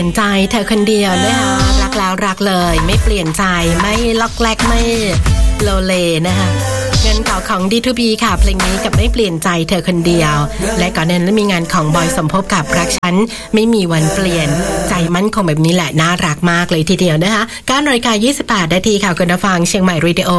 ใจเธอคนเดียวนะคะรักแล้วรักเลยไม่เปลี่ยนใจไม่ล็อกแลกไม่โลเลนะคะงานเก่าของ D2B ค่ะเพลงนี้กับไม่เปลี่ยนใจเธอคนเดียวและก่อนนั้นมีงานของบอยสมภพกับรักฉันไม่มีวันเปลี่ยนใจมั่นคงแบบนี้แหละน่ารักมากเลยทีเดียวนะคะ9:28 นาทีค่ะคุณผู้ฟังเชียงใหม่เรดิโอ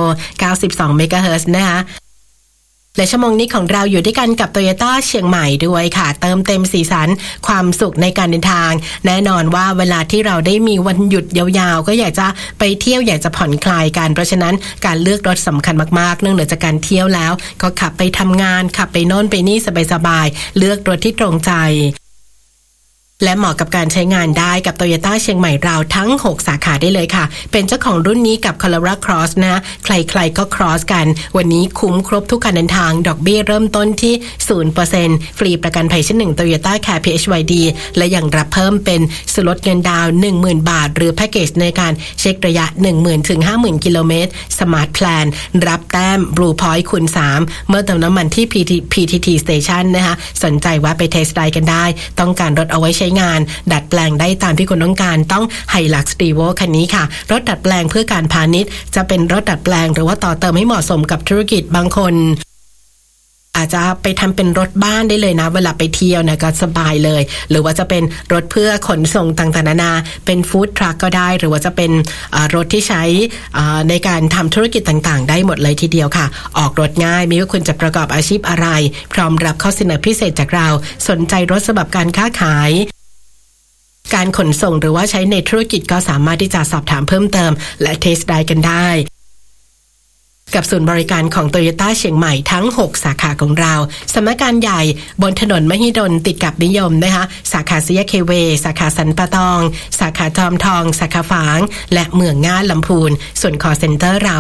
92 เมกะเฮิรตซ์นะคะและชั่วโมงนี้ของเราอยู่ด้วยกันกับ Toyota เชียงใหม่ด้วยค่ะเติมเต็มสีสันความสุขในการเดินทางแน่นอนว่าเวลาที่เราได้มีวันหยุดยาวๆก็อยากจะไปเที่ยวอยากจะผ่อนคลายกันเพราะฉะนั้นการเลือกรถสำคัญมากๆเนื่องเหนือจากการเที่ยวแล้วก็ขับไปทำงานขับไปโน่นไปนี่สบายๆเลือกรถที่ตรงใจและเหมาะกับการใช้งานได้กับ Toyota เชียงใหม่เราทั้ง6สาขาได้เลยค่ะเป็นเจ้าของรุ่นนี้กับ Corolla Cross นะใครๆก็ Cross กันวันนี้คุ้มครบทุกการเดินทางดอกเบี้ยเริ่มต้นที่ 0% ฟรีประกันภัยชั้น1 Toyota Care PHYD และยังรับเพิ่มเป็นส่วนลดเงินดาวน์ 10,000 บาทหรือแพ็กเกจในการเช็คระยะ 10,000 ถึง 50,000 กิโลเมตร Smart Plan รับแต้ม Blue Point คูณ 3 เมื่อเติมน้ำมันที่ PTT Station นะคะสนใจว่าไปเทสต์ไดรฟ์กันได้ต้องการรถเอาไว้ใช้งานดัดแปลงได้ตามที่คุณต้องการต้อง Hilux Revo คันนี้ค่ะรถดัดแปลงเพื่อการพาณิชย์จะเป็นรถดัดแปลงหรือว่าต่อเติมให้เหมาะสมกับธุรกิจบางคนอาจจะไปทำเป็นรถบ้านได้เลยนะเวลาไปเที่ยวนะก็สบายเลยหรือว่าจะเป็นรถเพื่อขนส่งต่างๆนานาเป็นฟู้ดทรัคก็ได้หรือว่าจะเป็นรถที่ใช้ในการทำธุรกิจต่างๆได้หมดเลยทีเดียวค่ะออกรถง่ายไม่ว่าคุณจะประกอบอาชีพอะไรพร้อมรับข้อเสนอพิเศษจากเราสนใจรถสำหรับการค้าขายการขนส่งหรือว่าใช้ในธุรกิจก็สามารถที่จะสอบถามเพิ่มเติมและเทสต์ไดรฟ์กันได้กับศูนย์บริการของ Toyota เชียงใหม่ทั้ง6สาขาของเราสำนักงานใหญ่บนถนนมหิดลติดกับนิยมนะคะสาขาสีเคเวสาขาสันปะตองสาขาจอมทองสาขาฝางและเมืองง่าลำพูนส่วน call center ราว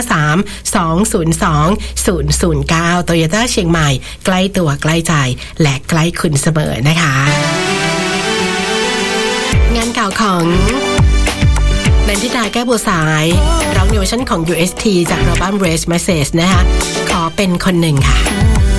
053-202-009 Toyota เชียงใหม่ใกล้ตัวใกล้ใจและใกล้คุณเสมอนะคะงานเก่าของนันทิดาแก้วบัวสายร้องในเวอร์ชันของ UST จากอัลบั้ม Race Message นะคะขอเป็นคนหนึ่งค่ะ